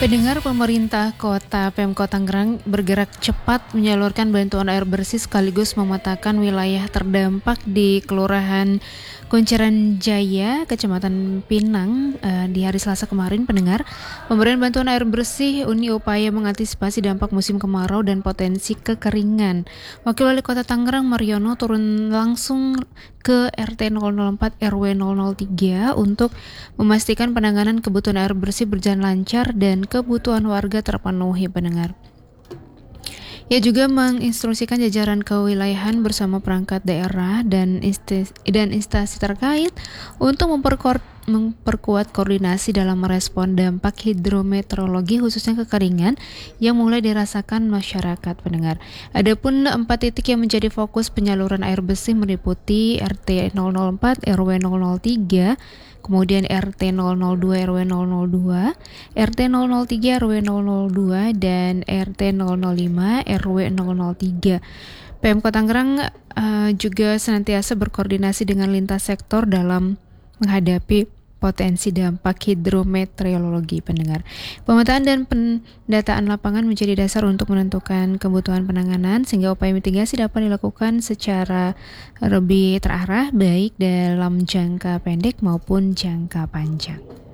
Pendengar, pemerintah kota Pemkot Tangerang bergerak cepat menyalurkan bantuan air bersih sekaligus memetakan wilayah terdampak di Kelurahan Kunciran Jaya, Kecamatan Pinang di hari Selasa kemarin. Pendengar, pemberian bantuan air bersih uni upaya mengantisipasi dampak musim kemarau dan potensi kekeringan. Wakil Wali Kota Tangerang Mariono turun langsung ke RT 004 RW 003 untuk memastikan penanganan kebutuhan air bersih berjalan lancar dan kebutuhan warga terpenuhi. Pendengar, ia juga menginstruksikan jajaran kewilayahan bersama perangkat daerah dan instansi terkait untuk memperkuat koordinasi dalam merespon dampak hidrometeorologi khususnya kekeringan yang mulai dirasakan masyarakat. Pendengar, adapun 4 titik yang menjadi fokus penyaluran air bersih meliputi RT 004 RW 003, kemudian RT 002 RW 002, RT 003 RW 002, dan RT 005 RW 003. Pemkot Tangerang juga senantiasa berkoordinasi dengan lintas sektor dalam menghadapi potensi dampak hidrometeorologi. Pendengar, pemetaan dan pendataan lapangan menjadi dasar untuk menentukan kebutuhan penanganan sehingga upaya mitigasi dapat dilakukan secara lebih terarah baik dalam jangka pendek maupun jangka panjang.